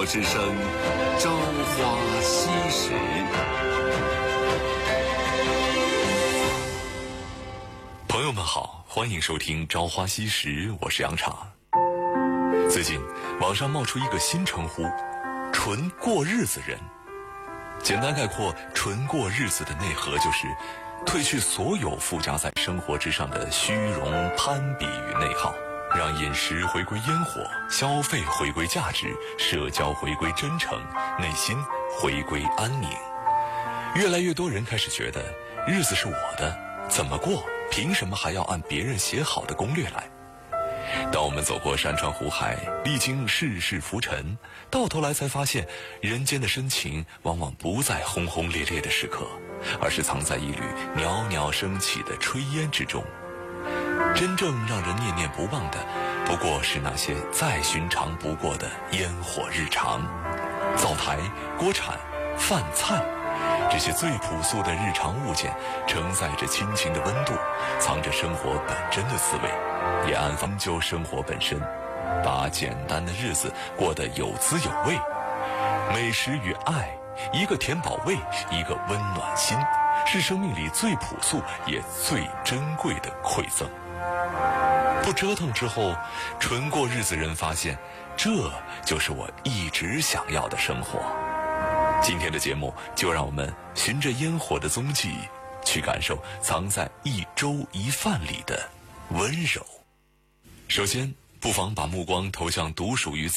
之声《朝花夕拾》。朋友们好，欢迎收听《朝花夕拾》，我是杨茶。最近网上冒出一个新称呼——纯过日子人。简单概括，纯过日子的内核就是褪去所有附加在生活之上的虚荣、攀比与内耗，让饮食回归烟火，消费回归价值，社交回归真诚，内心回归安宁。越来越多人开始觉得，日子是我的，怎么过，凭什么还要按别人写好的攻略来？当我们走过山川湖海，历经世事浮沉，到头来才发现，人间的深情往往不在轰轰烈烈的时刻，而是藏在一缕袅袅升起的炊烟之中。真正让人念念不忘的，不过是那些再寻常不过的烟火日常。灶台、锅铲、饭菜，这些最朴素的日常物件，承载着亲情的温度，藏着生活本真的滋味，也安放就生活本身，把简单的日子过得有滋有味。美食与爱，一个填饱胃，一个温暖心，是生命里最朴素也最珍贵的馈赠。不折腾之后，纯过日子人发现，这就是我一直想要的生活。今天的节目，就让我们循着烟火的踪迹，去感受藏在一粥一饭里的温柔。首先，不妨把目光投向独属于